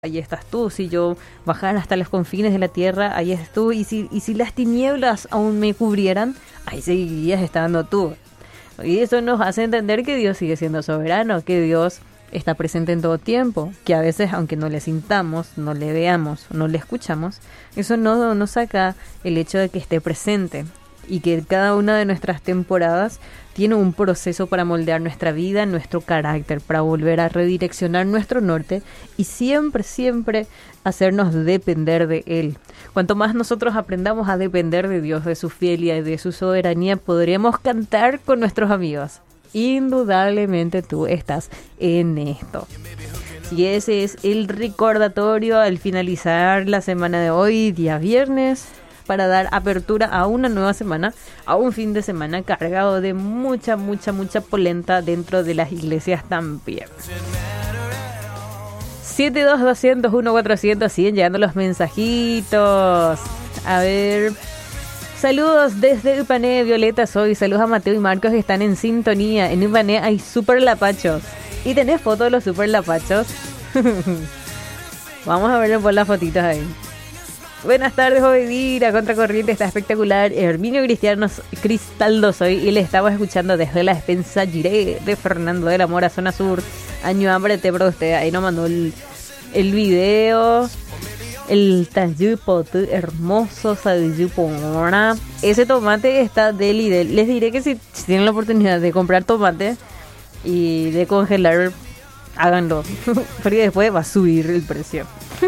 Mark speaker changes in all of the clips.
Speaker 1: ahí estás tú. Si yo bajara hasta los confines de la tierra, ahí estás tú. Y si las tinieblas aún me cubrieran, ahí seguirías estando tú. Y eso nos hace entender que Dios sigue siendo soberano, que Dios está presente en todo tiempo, que a veces, aunque no le sintamos, no le veamos, no le escuchamos, eso no saca el hecho de que esté presente, y que cada una de nuestras temporadas tiene un proceso para moldear nuestra vida, nuestro carácter, para volver a redireccionar nuestro norte y siempre, siempre hacernos depender de Él. Cuanto más nosotros aprendamos a depender de Dios, de su fidelidad y de su soberanía, podremos cantar con nuestros amigos. Indudablemente tú estás en esto. Y ese es el recordatorio al finalizar la semana de hoy, día viernes, para dar apertura a una nueva semana, a un fin de semana cargado de mucha polenta dentro de las iglesias también. 72201-400, siguen llegando los mensajitos. A ver, saludos desde Upané, Violeta soy. Saludos a Mateo y Marcos que están en sintonía. En Upané hay super lapachos. ¿Y tenés fotos de los super lapachos? Vamos a ver por las fotitos ahí. Buenas tardes, Ovedira, Contracorriente está espectacular. Herminio Cristaldo soy y le estamos escuchando desde la despensa Giré de Fernando de la Mora, zona sur. Año hambre te para usted. Ahí nos mandó el video. El tayupo hermoso, sadiyupona. Ese tomate está del y del. Les diré que si tienen la oportunidad de comprar tomate y de congelar, háganlo. Porque después va a subir el precio.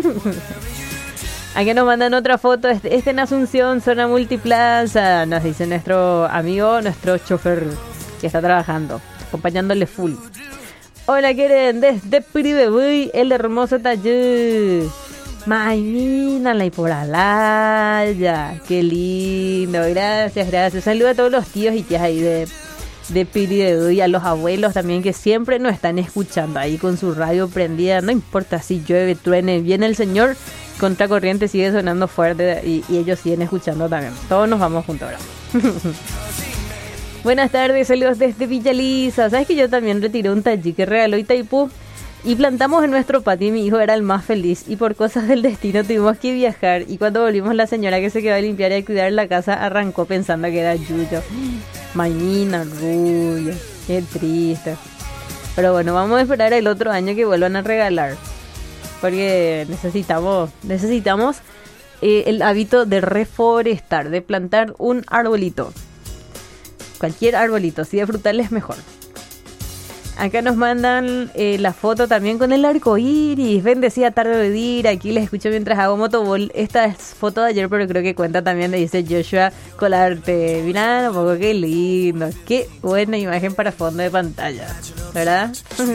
Speaker 1: Aquí nos mandan otra foto, este en Asunción, zona multiplaza, nos dice nuestro amigo, nuestro chofer que está trabajando, acompañándole full. Hola, quieren desde Piribebuy, el hermoso Tayú. Mañana y por alaya, qué lindo, gracias. Saludos a todos los tíos y tías ahí de Piribebuy, a los abuelos también que siempre nos están escuchando ahí con su radio prendida, no importa si llueve, truene, viene el Señor. Contracorriente sigue sonando fuerte y ellos siguen escuchando también. Todos nos vamos juntos ahora. Buenas tardes, saludos desde Villa Lisa. ¿Sabes que yo también retiré un tallí que regaló Itaipú? Y plantamos en nuestro patio y mi hijo era el más feliz. Y por cosas del destino tuvimos que viajar. Y cuando volvimos la señora que se quedó a limpiar y a cuidar la casa arrancó pensando que era Yuyo. Mañana, Rubio. Qué triste. Pero bueno, vamos a esperar el otro año que vuelvan a regalar. Porque necesitamos el hábito de reforestar, de plantar un arbolito. Cualquier arbolito, si de frutales mejor. Acá nos mandan la foto también con el arco iris. Bendecida tarde de día. Aquí les escucho mientras hago motobol. Esta es foto de ayer, pero creo que cuenta también. Le dice Joshua Colarte. Mirá un poco, qué lindo. Qué buena imagen para fondo de pantalla, ¿verdad?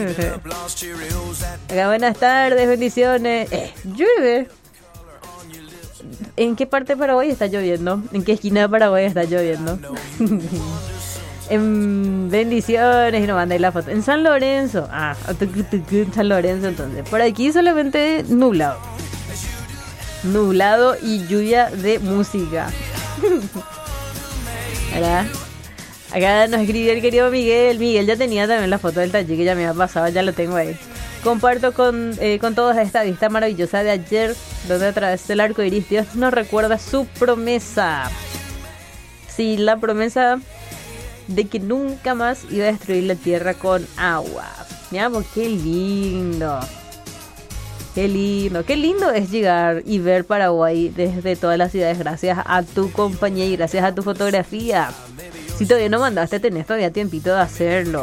Speaker 1: Acá, buenas tardes, bendiciones. Llueve. ¿En qué parte de Paraguay está lloviendo? ¿En qué esquina de Paraguay está lloviendo? En bendiciones, y nos mandáis la foto. En San Lorenzo. En San Lorenzo entonces. Por aquí solamente nublado. Nublado y lluvia de música. ¿Verdad? Acá nos escribió el querido Miguel. Miguel ya tenía también la foto del taller que ya me había pasado, ya lo tengo ahí. Comparto con todos esta vista maravillosa de ayer, donde a través del arco iris Dios nos recuerda su promesa. Sí, la promesa de que nunca más iba a destruir la tierra con agua. Mira, pues qué lindo. Qué lindo es llegar y ver Paraguay desde todas las ciudades gracias a tu compañía y gracias a tu fotografía. Si todavía no mandaste, tenés todavía tiempito de hacerlo.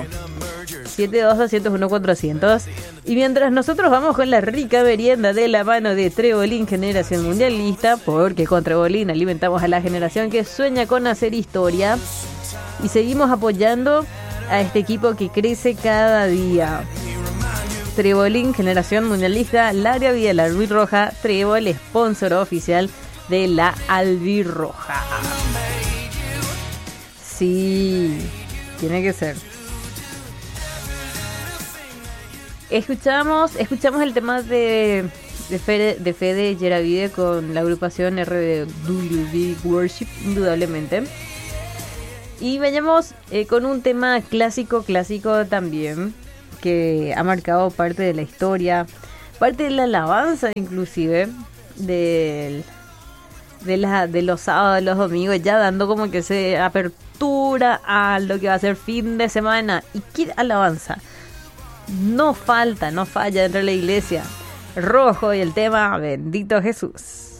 Speaker 1: 72201-400. Y mientras nosotros vamos con la rica merienda de la mano de Trebolín Generación Mundialista, porque con Trebolín alimentamos a la generación que sueña con hacer historia. Y seguimos apoyando a este equipo que crece cada día. Trebolín, Generación Mundialista, Laria Vía, la Albirroja, Trebol, sponsor oficial de la Albirroja. Sí, tiene que ser. Escuchamos el tema de Fede Yeravide con la agrupación RWB Worship, indudablemente. Y vayamos con un tema clásico también, que ha marcado parte de la historia Parte de la alabanza inclusive, de los sábados, los domingos, ya dando como que se apertura a lo que va a ser fin de semana. ¿Y qué alabanza? No falta, no falla dentro de la iglesia. Rojo y el tema Bendito Jesús.